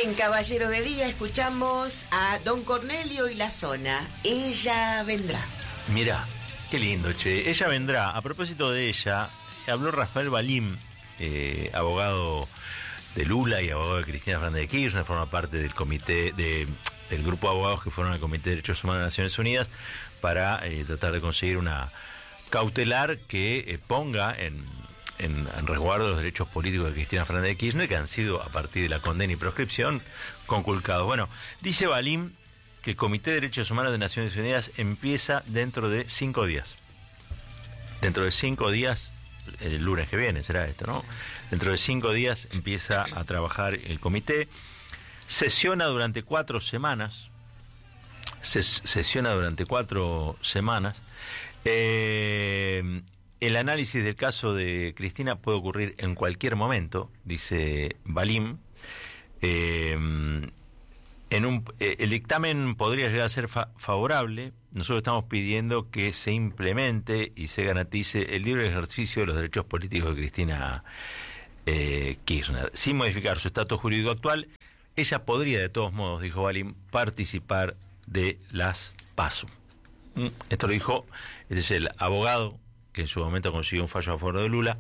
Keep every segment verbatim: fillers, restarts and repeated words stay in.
En Caballero de Día escuchamos a Don Cornelio y la Zona. Ella vendrá. Mirá, qué lindo, che. Ella vendrá. A propósito de ella, habló Rafael Valim, eh, abogado de Lula y abogado de Cristina Fernández de Kirchner, forma parte del comité de, del grupo de abogados que fueron al Comité de Derechos Humanos de Naciones Unidas para eh, tratar de conseguir una cautelar que eh, ponga en, en, en resguardo los derechos políticos de Cristina Fernández de Kirchner, que han sido, a partir de la condena y proscripción, conculcados. Bueno, dice Valim que el Comité de Derechos Humanos de Naciones Unidas empieza dentro de cinco días. Dentro de cinco días, el lunes que viene será esto, ¿no? Dentro de cinco días empieza a trabajar el comité. Sesiona durante cuatro semanas. Ses- sesiona durante cuatro semanas. Eh, el análisis del caso de Cristina puede ocurrir en cualquier momento, dice Valim. Eh, En un, eh, el dictamen podría llegar a ser fa- favorable. Nosotros estamos pidiendo que se implemente y se garantice el libre ejercicio de los derechos políticos de Cristina eh, Kirchner, sin modificar su estatus jurídico actual. Ella podría, de todos modos, dijo Valim, participar de las PASO. Mm, Esto lo dijo, este es el abogado que en su momento consiguió un fallo a favor de Lula,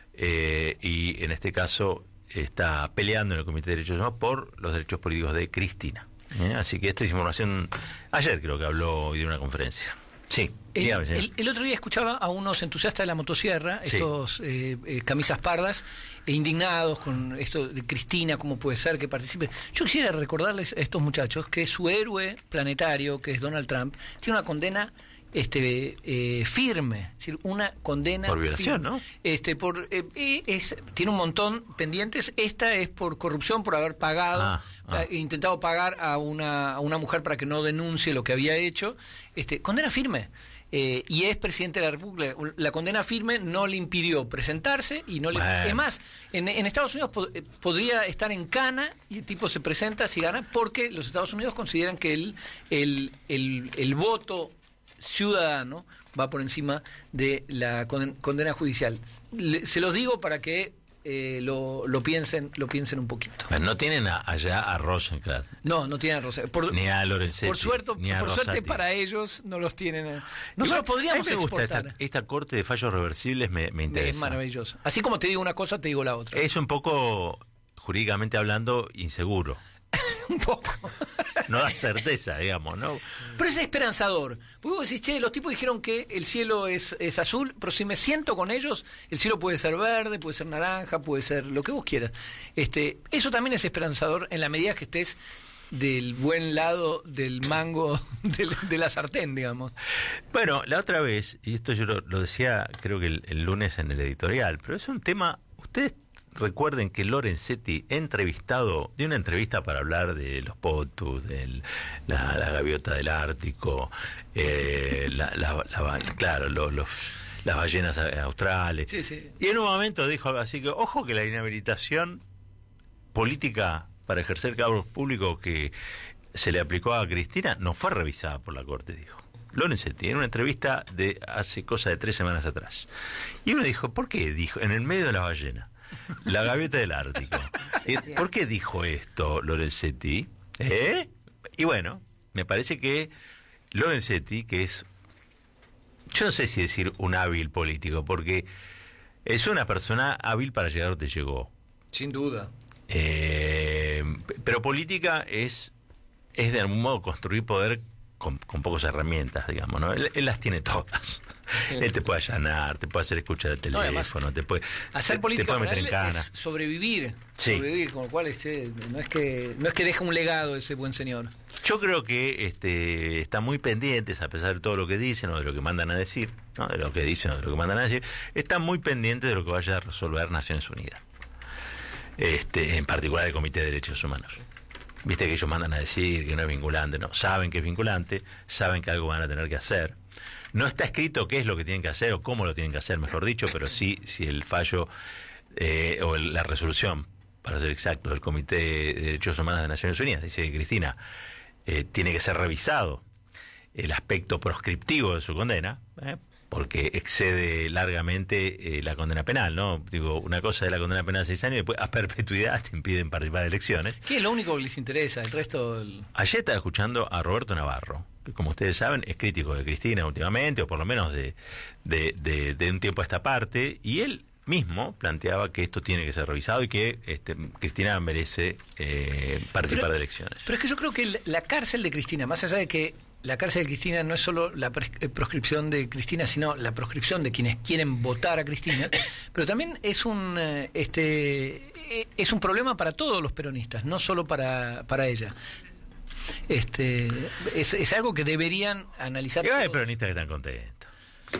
eh, y en este caso está peleando en el Comité de Derechos Humanos por los derechos políticos de Cristina. ¿Eh? Así que esta es información. Ayer creo que habló y dio una conferencia. Sí. El, dígame, el, el otro día escuchaba a unos entusiastas de la motosierra, sí. estos eh, eh, camisas pardas, e indignados con esto de Cristina, cómo puede ser que participe. Yo quisiera recordarles a estos muchachos que su héroe planetario, que es Donald Trump, tiene una condena este eh, firme, es decir, una condena por violación, firme, ¿no? Este por eh, es, tiene un montón pendientes. Esta es por corrupción, por haber pagado, ah, ah. eh, intentado pagar a una a una mujer para que no denuncie lo que había hecho. Este condena firme. Eh, y es presidente de la República. La condena firme no le impidió presentarse y no le. Bueno. Es más, en, en Estados Unidos pod- eh, podría estar en cana y el tipo se presenta si gana, porque los Estados Unidos consideran que el el el, el voto ciudadano va por encima de la condena judicial. Le, se los digo para que eh, lo, lo piensen lo piensen un poquito. Pero no tienen a, allá a Rosenkrantz. No, no tienen a Rosenkrantz. Por, ni a Lorenzetti. Por suerte, ni a por suerte Rosati. para ellos no los tienen. A, nosotros Igual, podríamos a mí me gusta exportar. esta, esta corte de fallos reversibles, me, me interesa. Es maravilloso. Así como te digo una cosa, te digo la otra. Es un poco, jurídicamente hablando, inseguro. Un poco. No da certeza, digamos, ¿no? Pero es esperanzador. Porque vos decís, che, los tipos dijeron que el cielo es, es azul, pero si me siento con ellos, el cielo puede ser verde, puede ser naranja, puede ser lo que vos quieras. Este, eso también es esperanzador en la medida que estés del buen lado del mango de, de la sartén, digamos. Bueno, la otra vez, y esto yo lo, lo decía creo que el, el lunes en el editorial, pero es un tema, ustedes recuerden que Lorenzetti, entrevistado, dio una entrevista para hablar de los potus, de la, la gaviota del Ártico, eh, la, la, la, claro, los, los, las ballenas australes. Sí, sí. Y en un momento dijo algo así que, ojo que la inhabilitación política para ejercer cargos públicos que se le aplicó a Cristina no fue revisada por la Corte, dijo Lorenzetti, en una entrevista de hace cosa de tres semanas atrás. Y uno dijo, ¿por qué dijo? En el medio de la ballena, la gaviota del Ártico. ¿Por qué dijo esto Lorenzetti? ¿Eh? Y bueno, me parece que Lorenzetti, que es, yo no sé si decir un hábil político, porque es una persona hábil para llegar donde llegó. Sin duda. Eh, pero política es, es de algún modo construir poder con, con pocas herramientas, digamos, ¿no? Él, él las tiene todas. Sí. Él te puede allanar, te puede hacer escuchar el teléfono, no, además, te puede hacer te, política te puede meter en en cana. Es sobrevivir, sí. sobrevivir, con lo cual este, no es que no es que deje un legado ese buen señor. Yo creo que este están muy pendientes, a pesar de todo lo que dicen o de lo que mandan a decir, ¿no? De lo que dicen o de lo que mandan a decir, están muy pendientes de lo que vaya a resolver Naciones Unidas. Este, en particular el Comité de Derechos Humanos. Viste que ellos mandan a decir que no es vinculante, no, saben que es vinculante, saben que algo van a tener que hacer. No está escrito qué es lo que tienen que hacer o cómo lo tienen que hacer, mejor dicho, pero sí si el fallo eh, o el, la resolución, para ser exacto, del Comité de Derechos Humanos de Naciones Unidas, dice que Cristina eh, tiene que ser revisado el aspecto proscriptivo de su condena, eh, porque excede largamente eh, la condena penal, ¿no? Digo, una cosa es la condena penal de seis años y después a perpetuidad te impiden participar de elecciones. ¿Qué es lo único que les interesa? El resto... El... Ayer estaba escuchando a Roberto Navarro, que como ustedes saben es crítico de Cristina últimamente, o por lo menos de, de, de, de un tiempo a esta parte, y él mismo planteaba que esto tiene que ser revisado y que este, Cristina merece eh, participar pero, de elecciones. Pero es que yo creo que la cárcel de Cristina, más allá de que la cárcel de Cristina no es solo la proscripción de Cristina, sino la proscripción de quienes quieren votar a Cristina, pero también es un este es un problema para todos los peronistas, no solo para, para ella. Este es, es algo que deberían analizar. Y hay peronistas que están contentos.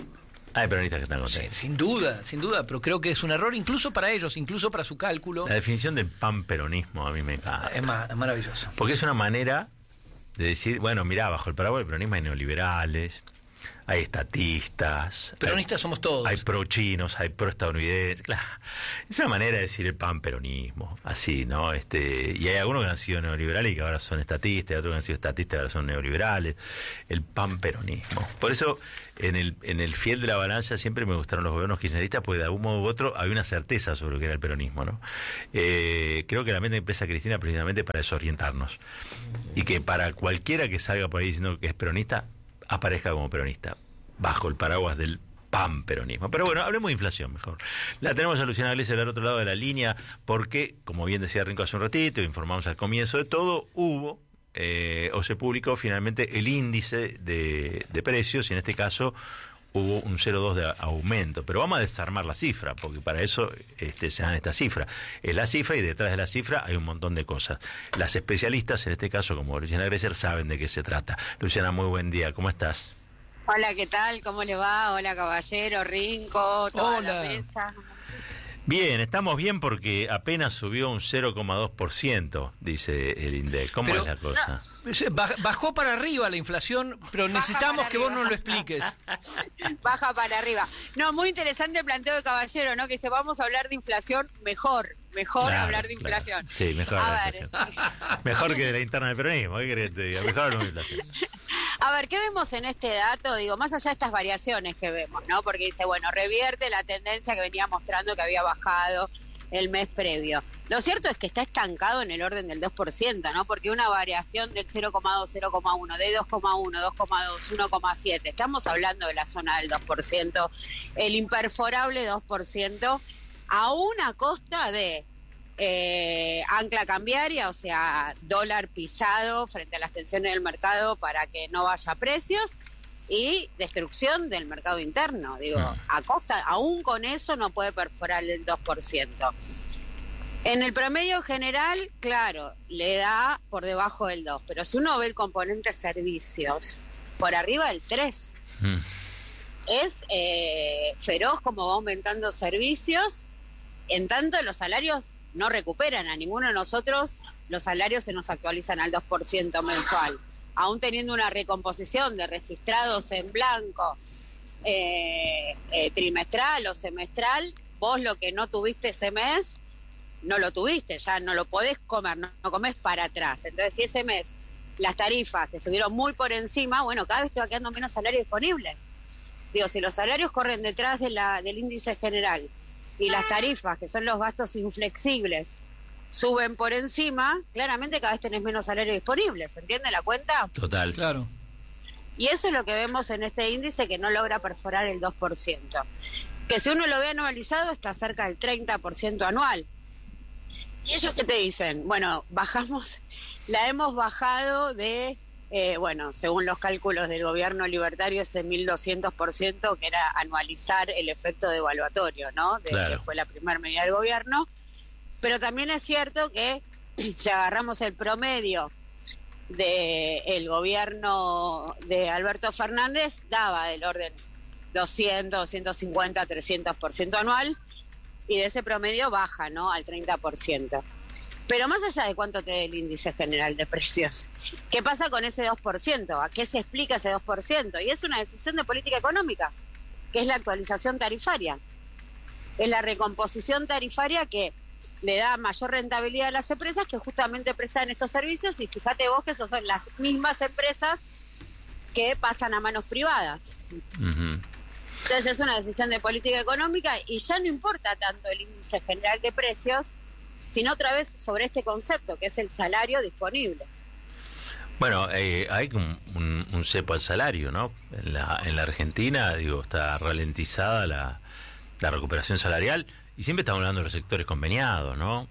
Hay peronistas que están contentos. Sí, sin duda, sin duda, pero creo que es un error incluso para ellos, incluso para su cálculo. La definición del panperonismo a mí me encanta. Es, ma- es maravilloso. Porque es una manera de decir, bueno, mirá, bajo el paraguas del peronismo hay neoliberales, hay estatistas. Peronistas hay, somos todos. Hay pro-chinos, hay pro-estadounidenses. Claro, es una manera de decir el panperonismo, así, ¿no? Este, y hay algunos que han sido neoliberales y que ahora son estatistas, y otros que han sido estatistas y ahora son neoliberales. El panperonismo. Por eso, en el, en el fiel de la balanza siempre me gustaron los gobiernos kirchneristas, porque de algún modo u otro había una certeza sobre lo que era el peronismo, ¿no? Eh, creo que la mente empresa Cristina precisamente para desorientarnos. Y que para cualquiera que salga por ahí diciendo que es peronista, aparezca como peronista, bajo el paraguas del panperonismo. Pero bueno, hablemos de inflación mejor. La tenemos a Luciana Glesser al otro lado de la línea, porque, como bien decía Rinco hace un ratito, informamos al comienzo de todo, hubo, eh, o se publicó finalmente el índice de, de precios, y en este caso hubo un cero coma dos de aumento. Pero vamos a desarmar la cifra, porque para eso este, se dan estas cifras. Es la cifra y detrás de la cifra hay un montón de cosas. Las especialistas, en este caso como Luciana Glesser, saben de qué se trata. Luciana, muy buen día, ¿cómo estás? Hola, ¿qué tal? ¿Cómo le va? Hola, caballero, Rinco, toda Hola. la mesa. Bien, estamos bien porque apenas subió un cero coma dos por ciento, dice el INDEC. ¿Cómo Pero, es la cosa? Baj- Bajó para arriba la inflación, pero necesitamos para que vos arriba. nos lo expliques. Baja para arriba. No, muy interesante el planteo de caballero, ¿no? Que dice, vamos a hablar de inflación mejor. Mejor Claro, hablar de claro. inflación. Sí, mejor A hablar de ver. inflación. Mejor que de la interna del peronismo, ¿qué querés que te diga? Mejor hablar de inflación. A ver, ¿qué vemos en este dato? Digo, más allá de estas variaciones que vemos, ¿no? Porque dice, bueno, revierte la tendencia que venía mostrando que había bajado el mes previo. Lo cierto es que está estancado en el orden del dos por ciento, ¿no? Porque una variación del cero coma dos, cero coma uno, de dos coma uno, dos coma dos, uno coma siete, estamos hablando de la zona del dos por ciento, el imperforable dos por ciento, a una costa de eh, ancla cambiaria, o sea, dólar pisado frente a las tensiones del mercado para que no vaya a precios, y destrucción del mercado interno. Digo, Mm. a costa, aún con eso no puede perforar el dos por ciento. En el promedio general, claro, le da por debajo del dos, pero si uno ve el componente servicios, por arriba del tres. Mm. Es eh, feroz como va aumentando servicios, en tanto los salarios no recuperan. A ninguno de nosotros los salarios se nos actualizan al dos por ciento mensual. Aún teniendo una recomposición de registrados en blanco eh, eh, trimestral o semestral, vos lo que no tuviste ese mes, no lo tuviste, ya no lo podés comer, no, no comés para atrás. Entonces, si ese mes las tarifas te subieron muy por encima, bueno, cada vez te va quedando menos salario disponible. Digo, si los salarios corren detrás de la, del índice general y las tarifas, que son los gastos inflexibles, suben por encima, claramente cada vez tenés menos salario disponible, ¿se entiende la cuenta? Total. Claro. Y eso es lo que vemos en este índice, que no logra perforar el dos por ciento. Que si uno lo ve anualizado, está cerca del treinta por ciento anual. ¿Y ellos qué te dicen? Bueno, bajamos, la hemos bajado de, eh, bueno, según los cálculos del gobierno libertario, ese mil doscientos por ciento, que era anualizar el efecto devaluatorio, ¿no? De, Claro. que fue la primera medida del gobierno. Pero también es cierto que si agarramos el promedio del gobierno de Alberto Fernández, daba del orden doscientos, doscientos cincuenta, trescientos por ciento anual, y de ese promedio baja, ¿no?, al treinta por ciento. Pero más allá de cuánto te dé el índice general de precios, ¿qué pasa con ese dos por ciento? ¿A qué se explica ese dos por ciento? Y es una decisión de política económica, que es la actualización tarifaria. Es la recomposición tarifaria que le da mayor rentabilidad a las empresas que justamente prestan estos servicios, y fíjate vos que esas son las mismas empresas que pasan a manos privadas. Ujú. Entonces es una decisión de política económica y ya no importa tanto el índice general de precios, sino otra vez sobre este concepto, que es el salario disponible. Bueno, eh, hay un, un, un cepo al salario, ¿no? En la, en la Argentina, digo, está ralentizada la, la recuperación salarial y siempre estamos hablando de los sectores conveniados, ¿no?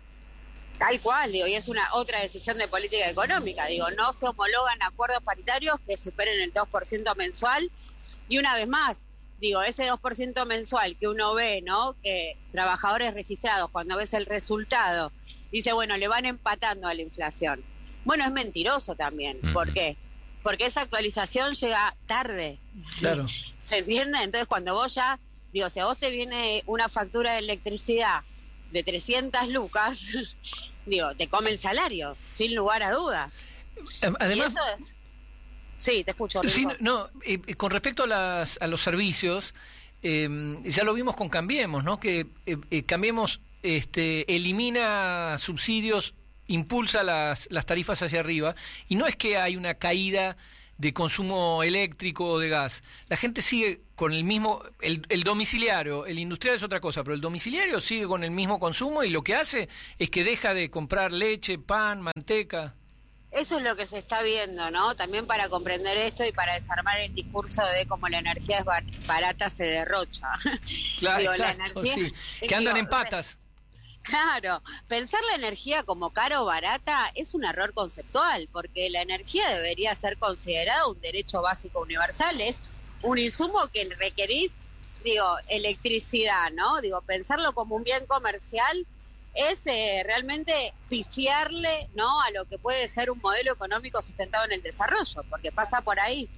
Tal cual, digo, y es una otra decisión de política económica, digo, no se homologan acuerdos paritarios que superen el dos por ciento mensual y una vez más, digo, ese dos por ciento mensual que uno ve, ¿no? Que trabajadores registrados, cuando ves el resultado, dice, bueno, le van empatando a la inflación. Bueno, es mentiroso también. Uh-huh. ¿Por qué? Porque esa actualización llega tarde. Claro. ¿Se entiende? Entonces, cuando vos ya, digo, si a vos te viene una factura de electricidad de trescientas lucas, digo, te come el salario, sin lugar a dudas. Además, y eso es... Sí, te escucho. Sí, no, eh, con respecto a, las, a los servicios, eh, ya lo vimos con Cambiemos, ¿no? Que eh, eh, Cambiemos este, elimina subsidios, impulsa las, las tarifas hacia arriba, y no es que hay una caída de consumo eléctrico o de gas. La gente sigue con el mismo, el, el domiciliario, el industrial es otra cosa, pero el domiciliario sigue con el mismo consumo y lo que hace es que deja de comprar leche, pan, manteca. Eso es lo que se está viendo, ¿no? También para comprender esto y para desarmar el discurso de cómo la energía es bar- barata se derrocha. Claro, digo, exacto, la energía, sí. Que andan digo, en patas. Claro, pensar la energía como cara o barata es un error conceptual, porque la energía debería ser considerada un derecho básico universal, es un insumo que requerís, digo, electricidad, ¿no? Digo, pensarlo como un bien comercial es eh, realmente pifiarle, ¿no?, a lo que puede ser un modelo económico sustentado en el desarrollo, porque pasa por ahí.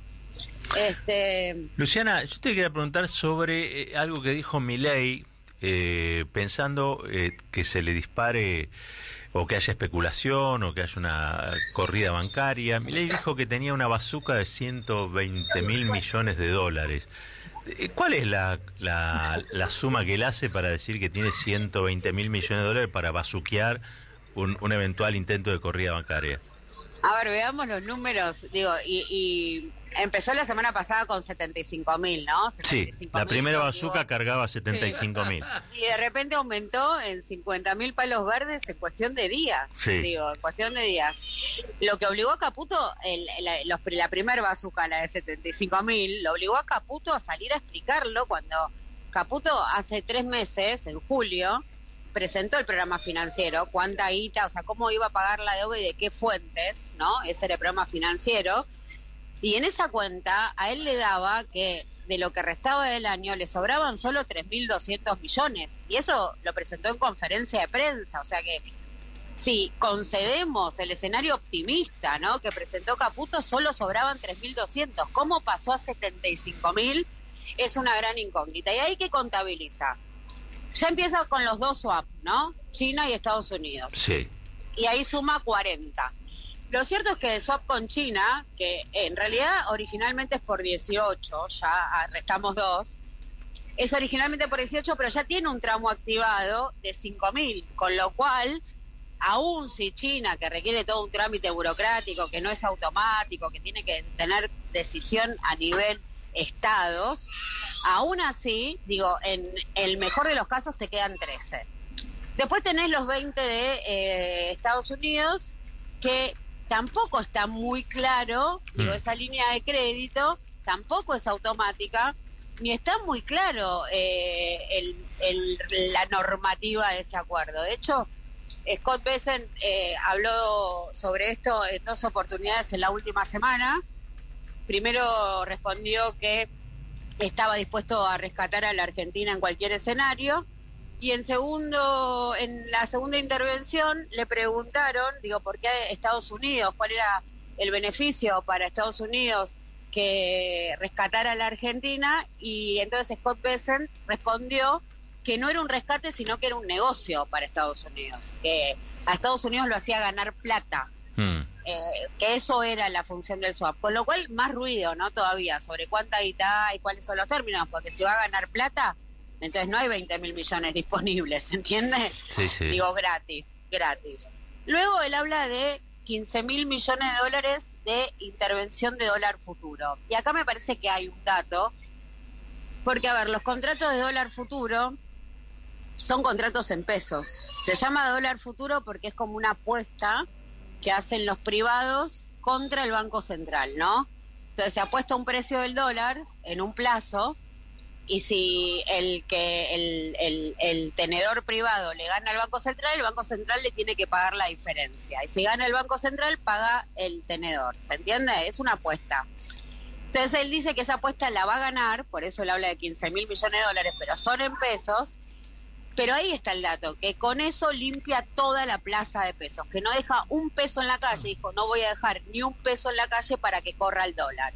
Este... Luciana, yo te quería preguntar sobre eh, algo que dijo Milei, eh, pensando eh, que se le dispare o que haya especulación o que haya una corrida bancaria. Milei dijo que tenía una bazuca de ciento veinte mil millones de dólares. ¿Cuál es la, la, la suma que él hace para decir que tiene ciento veinte mil millones de dólares para bazuquear un, un eventual intento de corrida bancaria? A ver, veamos los números, digo, y, y empezó la semana pasada con setenta y cinco mil, ¿no? Sí, la primera bazuca cargaba setenta y cinco mil. Sí. Y de repente aumentó en cincuenta mil palos verdes en cuestión de días, sí. digo, en cuestión de días. Lo que obligó a Caputo, el, la, los, la primera bazuca, la de setenta y cinco mil, lo obligó a Caputo a salir a explicarlo cuando Caputo hace tres meses, en julio, presentó el programa financiero, cuánta guita, o sea, cómo iba a pagar la deuda y de qué fuentes, ¿no? Ese era el programa financiero. Y en esa cuenta a él le daba que de lo que restaba del año le sobraban solo tres mil doscientos millones. Y eso lo presentó en conferencia de prensa. O sea que si concedemos el escenario optimista, ¿no?, que presentó Caputo, solo sobraban tres mil doscientos. ¿Cómo pasó a setenta y cinco mil? Es una gran incógnita. Y ahí que contabiliza. Ya empieza con los dos swap, ¿no? China y Estados Unidos. Sí. Y ahí suma cuarenta. Lo cierto es que el swap con China, que en realidad originalmente es por dieciocho, ya restamos dos, es originalmente por dieciocho, pero ya tiene un tramo activado de cinco mil, con lo cual, aún si China, que requiere todo un trámite burocrático, que no es automático, que tiene que tener decisión a nivel estados, aún así, digo, en el mejor de los casos te quedan trece. Después tenés los veinte de eh, Estados Unidos, que tampoco está muy claro, digo, esa línea de crédito tampoco es automática, ni está muy claro eh, el, el, la normativa de ese acuerdo. De hecho, Scott Bessent eh, habló sobre esto en dos oportunidades en la última semana. Primero respondió que estaba dispuesto a rescatar a la Argentina en cualquier escenario, y en segundo, en la segunda intervención le preguntaron, digo, ¿por qué Estados Unidos? ¿Cuál era el beneficio para Estados Unidos que rescatara a la Argentina? Y entonces Scott Bessent respondió que no era un rescate, sino que era un negocio para Estados Unidos, que a Estados Unidos lo hacía ganar plata. Mm. Eh, que eso era la función del swap, con lo cual más ruido, ¿no? Todavía sobre cuánta guita y cuáles son los términos, porque si va a ganar plata, entonces no hay veinte mil millones disponibles, ¿entiendes? Sí, sí. Digo, gratis, gratis. Luego él habla de quince mil millones de dólares de intervención de dólar futuro, y acá me parece que hay un dato Porque, a ver, los contratos de dólar futuro son contratos en pesos. Se llama dólar futuro porque es como una apuesta que hacen los privados contra el Banco Central, ¿no? Entonces se apuesta un precio del dólar en un plazo, y si el que el, el, el tenedor privado le gana al Banco Central, el Banco Central le tiene que pagar la diferencia. Y si gana el Banco Central, paga el tenedor. ¿Se entiende? Es una apuesta. Entonces él dice que esa apuesta la va a ganar, por eso él habla de quince mil millones de dólares, pero son en pesos. Pero ahí está el dato, que con eso limpia toda la plaza de pesos, que no deja un peso en la calle. Dijo, no voy a dejar ni un peso en la calle para que corra el dólar.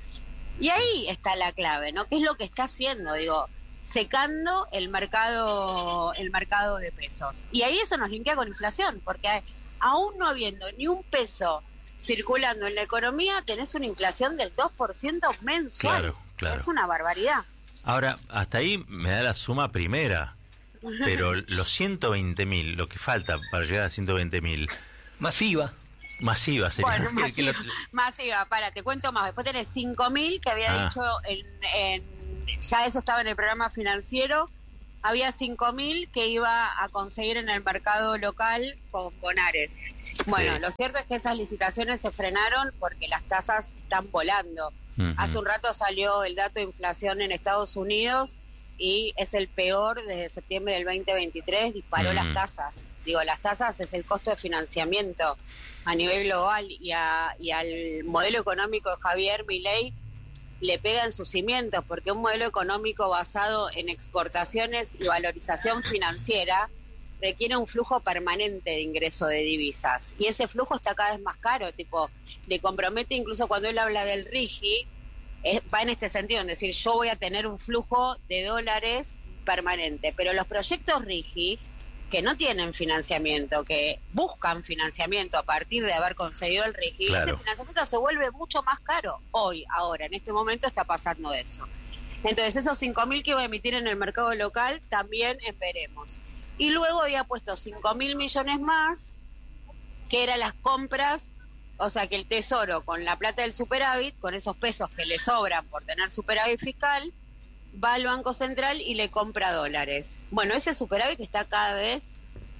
Y ahí está la clave, ¿no? ¿Qué es lo que está haciendo? Digo, secando el mercado, el mercado de pesos. Y ahí eso nos linkea con inflación, porque aún no habiendo ni un peso circulando en la economía, tenés una inflación del dos por ciento mensual. Claro, claro. Es una barbaridad. Ahora, hasta ahí me da la suma primera, pero los ciento veinte mil, lo que falta para llegar a ciento veinte mil... Masiva. Masiva sería. Bueno, masiva, lo... masiva, para, te cuento más. Después tenés cinco mil que había ah. dicho, en, en, ya eso estaba en el programa financiero, había cinco mil que iba a conseguir en el mercado local con Bonares. Bueno, sí. Lo cierto es que esas licitaciones se frenaron porque las tasas están volando. Uh-huh. Hace un rato salió el dato de inflación en Estados Unidos y es el peor desde septiembre del veinte veintitrés, disparó uh-huh. las tasas. Digo, las tasas es el costo de financiamiento a nivel global, y, a, y al modelo económico de Javier Milei le pega en sus cimientos, porque un modelo económico basado en exportaciones y valorización financiera requiere un flujo permanente de ingreso de divisas, y ese flujo está cada vez más caro. Tipo, le compromete, incluso cuando él habla del RIGI, es, va en este sentido, en decir, yo voy a tener un flujo de dólares permanente, pero los proyectos RIGI que no tienen financiamiento, que buscan financiamiento a partir de haber conseguido el RIGI, claro. Ese financiamiento se vuelve mucho más caro. Hoy, ahora, en este momento está pasando eso. Entonces esos cinco mil que iba a emitir en el mercado local también veremos. Y luego había puesto cinco mil millones más, que eran las compras, o sea que el Tesoro con la plata del superávit, con esos pesos que le sobran por tener superávit fiscal, va al Banco Central y le compra dólares. Bueno, ese superávit está cada vez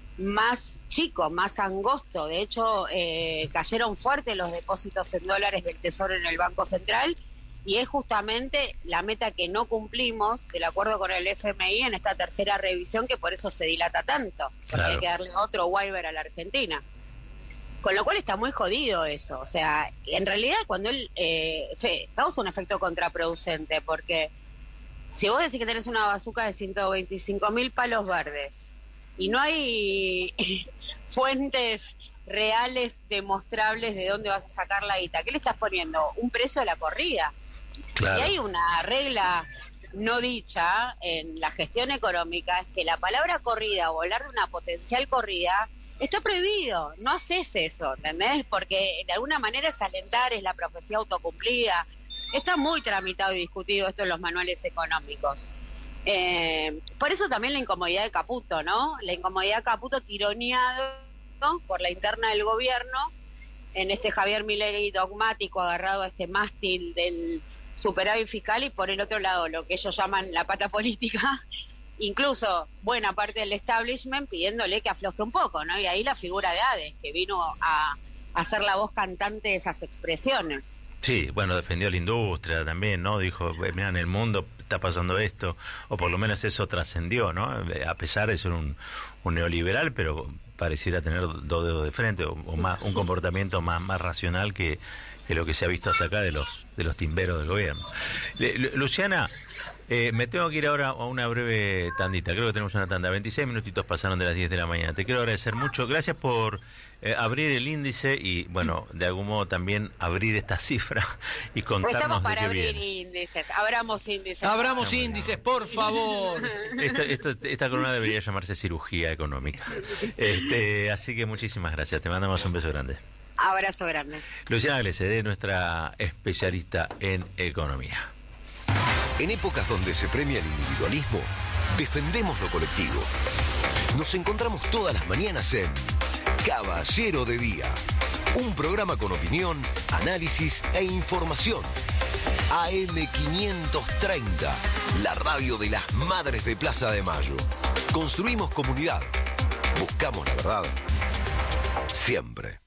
más chico, más angosto. De hecho, eh, cayeron fuerte los depósitos en dólares del Tesoro en el Banco Central, y es justamente la meta que no cumplimos del acuerdo con el F M I en esta tercera revisión, que por eso se dilata tanto, porque claro. Hay que darle otro waiver a la Argentina. Con lo cual está muy jodido eso. O sea, en realidad cuando él eh, fe, causa un efecto contraproducente, porque si vos decís que tenés una bazuca de ciento veinticinco mil palos verdes y no hay fuentes reales demostrables de dónde vas a sacar la guita, ¿qué le estás poniendo? Un precio a la corrida. Claro. Y hay una regla no dicha en la gestión económica, es que la palabra corrida o hablar de una potencial corrida está prohibido. No haces eso, ¿entendés? Porque de alguna manera es alentar, es la profecía autocumplida. Está muy tramitado y discutido esto en los manuales económicos. Eh, por eso también la incomodidad de Caputo, ¿no? La incomodidad de Caputo tironeado, ¿no?, por la interna del gobierno, en este Javier Milei dogmático agarrado a este mástil del superávit fiscal, y por el otro lado lo que ellos llaman la pata política, incluso buena parte del establishment pidiéndole que afloje un poco, ¿no? Y ahí la figura de Hades, que vino a, a ser la voz cantante de esas expresiones. Sí, bueno, defendió la industria también, ¿no? Dijo, mira, en el mundo está pasando esto, o por lo menos eso trascendió, ¿no? A pesar de ser un, un neoliberal, pero pareciera tener dos dedos de frente, o, o más un comportamiento más, más racional que, que lo que se ha visto hasta acá de los de los timberos del gobierno. Le, Luciana, eh, me tengo que ir ahora a una breve tandita. Creo que tenemos una tanda. veintiséis minutitos pasaron de las diez de la mañana. Te quiero agradecer mucho. Gracias por eh, abrir el índice y, bueno, de algún modo también abrir esta cifra y contarnos Estamos para de qué abrir viene. índices. Abramos índices. Abramos no, índices, por favor. Esta, esta, esta columna debería llamarse cirugía económica. Este, así que muchísimas gracias. Te mandamos un beso grande. Abrazo grande. Luciana Glesser, nuestra especialista en economía. En épocas donde se premia el individualismo, defendemos lo colectivo. Nos encontramos todas las mañanas en Caballero de Día, un programa con opinión, análisis e información. A M quinientos treinta, la radio de las Madres de Plaza de Mayo. Construimos comunidad. Buscamos la verdad. Siempre.